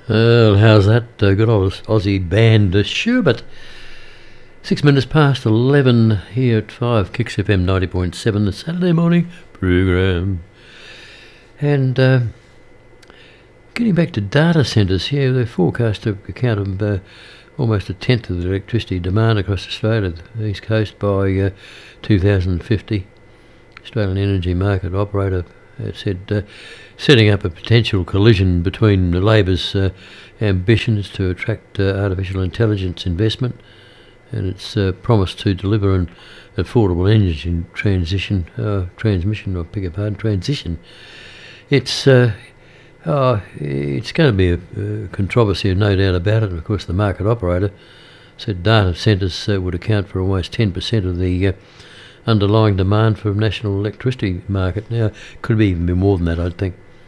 Well, how's that? Good old Aussie band, Sherbet. 6 minutes past 11 here at 5, Kicks FM 90.7, the Saturday morning program. And getting back to data centres, they forecast to account of almost a tenth of the electricity demand across Australia, the East Coast, by 2050. Australian Energy Market Operator said setting up a potential collision between Labor's ambitions to attract artificial intelligence investment and its promise to deliver an affordable energy transition. It's going to be a controversy, no doubt about it. And of course, the market operator said data centres would account for almost 10% of the underlying demand for a national electricity market. Now, could be even more than that, I'd think.